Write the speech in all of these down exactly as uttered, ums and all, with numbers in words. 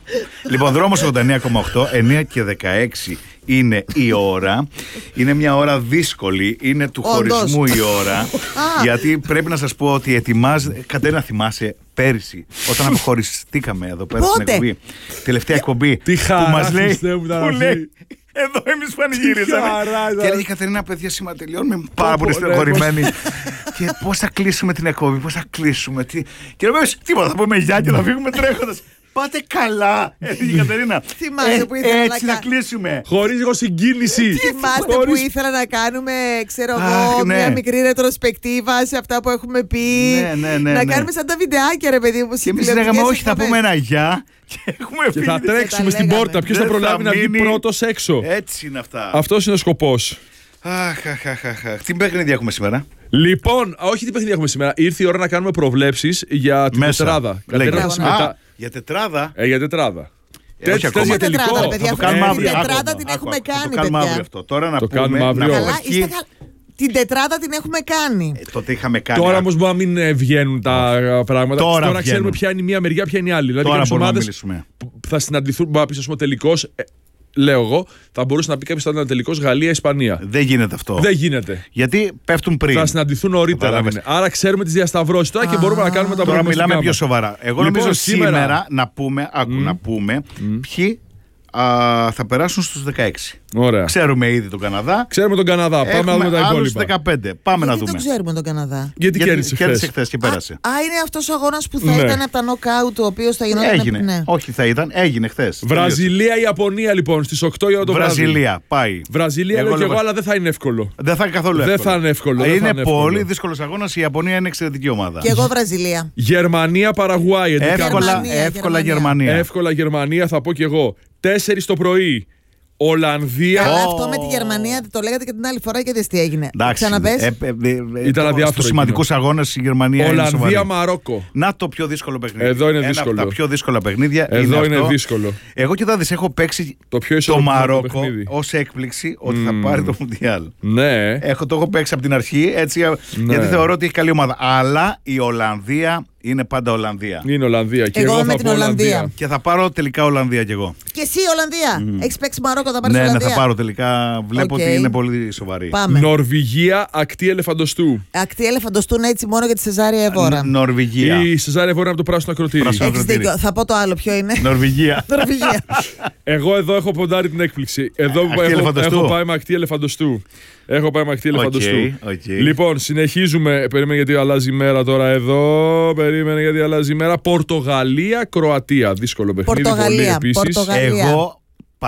Λοιπόν, Δρόμος ογδόντα εννέα κόμμα οκτώ, εννέα και δεκαέξι είναι η ώρα. Είναι μια ώρα δύσκολη. Είναι του Όντως. χωρισμού η ώρα. Γιατί πρέπει να σας πω ότι ετοιμάζεται. Κατερίνα, θυμάσαι πέρυσι, όταν αποχωριστήκαμε εδώ πέρα στην Πότε? εκπομπή. Τελευταία εκπομπή. Τι που χαρά, μας λέει, Χριστέ μου, ήταν που αυτή. λέει, εδώ εμείς πανηγυρίζαμε. χαρά ήταν. Και έλεγε η Κατερίνα, παιδιά, σήμερα τελειώνουμε πάρα πολύ πω, ναι, στενοχωρημένοι. Και πώς θα κλείσουμε την εκπομπή, πώς θα κλείσουμε. Τι... Και λέμε, τίποτα, θα πούμε γεια και θα φύγουμε τρέχοντας. Πάτε καλά, έλεγε η Κατερίνα. Θυμάσαι που ήθελα να Έτσι θα κα- κλείσουμε. Χωρίς λίγο συγκίνηση. Θυμάστε που Χωρίς- ήθελα να κάνουμε, ξέρω Αχ, εγώ, ναι. μια μικρή ρετροσπεκτίβα σε αυτά που έχουμε πει. Ναι, ναι, ναι, να ναι. κάνουμε σαν τα βιντεάκια, ρε παιδί μου. Και εμείς λέγαμε, όχι, θα πούμε ένα γεια. Και έχουμε Και φύγει. θα τρέξουμε στην λέγαμε. πόρτα. Ποιος θα Δεν θα προλάβει να βγει μείνει. πρώτος έξω. Έτσι είναι αυτά. Αυτός είναι ο σκοπός. Αχ, αχ, αχ, αχ, αχ. Τι παιχνίδια έχουμε σήμερα? Λοιπόν, όχι τι παιχνίδια έχουμε σήμερα. Ήρθε η ώρα να κάνουμε προβλέψεις για την Μέσα. τετράδα. Λέγε. Κατερίνα, θα συμμετά- Α, για τετράδα. Ε, για τετράδα. Ε, όχι Τέτοια ακόμα. για Τι τελικό. τετράδα, παιδιά, Θα το αφού κάνουμε την αύριο. τετράδα Άκου, την άκου, έχουμε άκου. Θα κάνει, το κάνουμε παιδιά. αύριο αυτό. Τώρα να Το πούμε. κάνουμε να αύριο. πούμε Καλά, ποιοι- είστε κα- την τετράδα την έχουμε κάνει. Ε, τότε είχαμε κάνει. Τώρα όμως μπορεί να μην ε, βγαίνουν τα ε, πράγματα. Τώρα ξέρουμε βγαίνουν. ποια είναι η μία μεριά, ποια είναι η άλλη. Δηλαδή Τώρα κάποιες μπορούμε να ομάδες μιλήσουμε. που θα συναντηθούν, μπορεί να πει, ας πούμε, τελικός, ε, λέω εγώ, θα μπορούσε να πει κάποιος θα ήταν τελικός Γαλλία-Ισπανία. Δεν γίνεται αυτό. Δεν γίνεται. Γιατί πέφτουν πριν. Θα συναντηθούν νωρίτερα. Καταλάβες. είναι. Άρα ξέρουμε τις διασταυρώσεις τώρα και μπορούμε να κάνουμε τα Τώρα μιλάμε προγνωστικά πιο μας. σοβαρά. Εγώ Λοιπόν, νομίζω σήμερα, σήμερα- να πούμε, άκου, να πούμε ποιοι α, θα περάσουν στους δεκαέξι. Ωραία. Ξέρουμε ήδη τον Καναδά. Ξέρουμε τον Καναδά. Πάμε να Έχουμε δούμε τα άλλους υπόλοιπα. δεκαπέντε. Πάμε Γιατί να δούμε. δεν ξέρουμε τον Καναδά. Γιατί κέρδισε κέρδισε χθες. χθες και πέρασε. Α, είναι αυτός ο αγώνας που θα Ναι. ήταν από τα νοκάουτ, ο οποίος θα γινόταν. Έγινε. Ναι. Όχι, θα ήταν. Έγινε χθες. Βραζιλία-Ιαπωνία λοιπόν στις οκτώ η ώρα το βράδυ. Βραζιλία. Πάει. Βραζιλία λέω και λέγω- εγώ, αλλά δεν θα είναι εύκολο. Δεν θα είναι καθόλου Δεν εύκολο. θα είναι εύκολο, δεν Είναι θα είναι εύκολο. πολύ δύσκολος αγώνας. Η Ιαπωνία είναι εξαιρετική ομάδα. Και εγώ Βραζιλία. Γερμανία-Παραγουάη. Εύκολα, Γερμανία, εύκολα Γερμανία. Γερμανία. Εύκολα Γερμανία θα πω κι εγώ. τέσσερις το πρωί. Ολλανδία. Καλά, Ω. αυτό με τη Γερμανία το λέγατε και την άλλη φορά και δες τι έγινε. Εντάξει, Ξαναπες. ε, ε, ε, ε, Ήταν το- αδιάφορο στους σημαντικούς αγώνες η Γερμανία είναι σοβαρή. Ολλανδία-Μαρόκο. Να το πιο δύσκολο παιχνίδι. Εδώ είναι Ένα δύσκολο. από τα πιο δύσκολα παιχνίδια. Εδώ είναι αυτό. δύσκολο. Εγώ κοιτάξτε, έχω παίξει Το πιο το ισορροπημένο Μαρόκο παιχνίδι. ως έκπληξη ότι θα πάρει το Μουντιάλ. Ναι. Έχω, το έχω παίξει από την αρχή έτσι, γιατί θεωρώ ότι έχει καλή ομάδα. Αλλά η Ολλανδία είναι πάντα Ολλανδία. Είναι Ολλανδία. Και Εγώ εγώ με θα την πω Ολλανδία. Ολλανδία. Και θα πάρω τελικά Ολλανδία κι εγώ. Και εσύ Ολλανδία. Έχεις παίξει Μαρόκο, θα πάρεις Ναι, ναι, Ολλανδία. θα πάρω τελικά. Βλέπω Οκ. ότι είναι πολύ σοβαρή. Πάμε. Νορβηγία, ακτή ελεφαντοστού. Ακτή ελεφαντοστούν έτσι μόνο για τη Σεζάρια Εβόρα. Ν- Νορβηγία. Η Σεζάρια Βόρεια από το πράσινο ακροτήρι. Πράσινο. Έχεις ακροτήρι. δίκιο. Θα πω το άλλο. Ποιο είναι. Νορβηγία. Νορβηγία. Εγώ εδώ έχω ποντάρει την έκπληξη. Εδώ Ακτή έχω, ελεφαντοστού. έχω πάει με ακτή ελεφαντοστού. Έχω πάει με ακτή ελεφαντοστού. οκ. Λοιπόν, συνεχίζουμε. Περίμενε γιατί αλλάζει η μέρα τώρα εδώ. Περίμενε γιατί αλλάζει η μέρα. Πορτογαλία-Κροατία. Δύσκολο παιχνίδι. Πορτογαλία, Πολύ επίσης. Πορτογαλία. Εγώ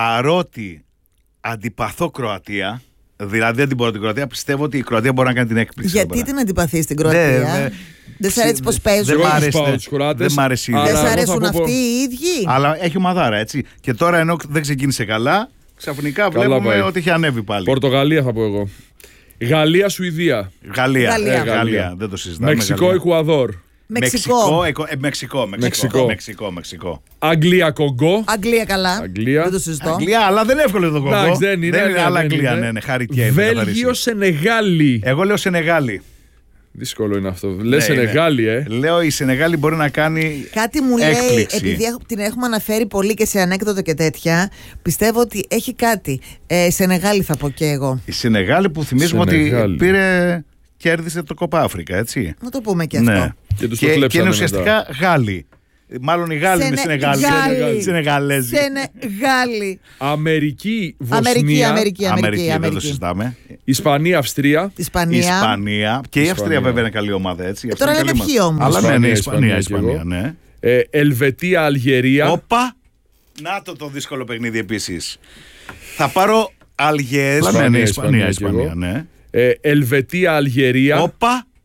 παρότι αντιπαθώ Κροατία, δηλαδή αντιπαθώ την Κροατία, πιστεύω ότι η Κροατία μπορεί να κάνει την έκπληξη. εδώ Γιατί πέρα. την αντιπαθείς την Ναι, Κροατία. ναι. Δεν σ' αρέσει πώς Δεν παίζουν. Εγώ μ' τους αρέσει, πάω ναι. τους Κροάτες, Δεν μ' αρέσει η αλλά Δεν ιδέα. σ' εγώ θα αρέσουν πω- αυτοί οι ίδιοι. Αλλά έχει ομαδάρα, έτσι. Και τώρα ενώ δεν ξεκίνησε καλά, ξαφνικά Καλά βλέπουμε πάει. ότι έχει ανέβει πάλι. Πορτογαλία θα πω εγώ. Γαλλία-Σουηδία. Γαλλία. Γαλλία. Ε, Γαλλία. Δεν το συζητάμε. Γαλλία. Μεξικό-Εκουαδόρ. Μεξικό. Εκο- ε, Μεξικό. Μεξικό. Μεξικό. Μεξικό. Μεξικό. Αγγλία-Κογκό. Αγγλία καλά. Αγγλία. Δεν το συζητώ. Αγγλία, αλλά δεν είναι εύκολο το κόκκο. Εντάξει, δεν είναι, ναι, αλλά δεν Αγγλία, είναι. ναι, ναι, Harry Kane. θα καθαρίσει. Βέλγιο-Σενεγάλη. Εγώ λέω Σενεγάλη. Δύσκολο είναι αυτό. Λες Ναι, Σενεγάλη, ε. Λέω η Σενεγάλη μπορεί να κάνει. Κάτι μου λέει, έκπληξη. επειδή έχ- την έχουμε αναφέρει πολύ και σε ανέκδοτο και τέτοια, πιστεύω ότι έχει κάτι. Ε, Σενεγάλη θα πω και εγώ. Η Σενεγάλη που θυμίζουμε Σενεγάλη. ότι πήρε, κέρδισε το Κοπά Αφρικα, έτσι. Να το πούμε και αυτό. Ναι. Και τους το και, και κλέψανε είναι ουσιαστικά Γάλλοι. Μάλλον οι Γάλλοι είναι Σενεγάλοι. Σενεγάλοι. Σενεγαλέζοι. Σενεγάλη. Αμερική, Αμερική, Βοσνία, Αμερική, Αμερική, Αμερική. δεν το Αμερική. συζητάμε. Ισπανία, Αυστρία. Ισπανία. Ισπανία. Και η Ισπανία. Αυστρία βέβαια είναι καλή ομάδα, έτσι. Ε, Αυτή τώρα είναι λέμε καλή ποιοι ομάδα. όμως. Αλλά ναι, ναι, Ισπανία, Ισπανία, Ισπανία Ισπανία, ναι. Ε, Ελβετία, Αλγερία. Όπα! Να το το δύσκολο παιχνίδι επίσης. Θα πάρω Αλγερία. Ισπανία, Ναι, ναι, Ισπανία Ισπανία, κι εγώ. Ισπανία, ναι. Ε, Ελβετία, Αλγερία. Όπα!